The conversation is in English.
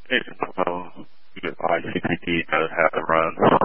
It's well, I think he does have the run.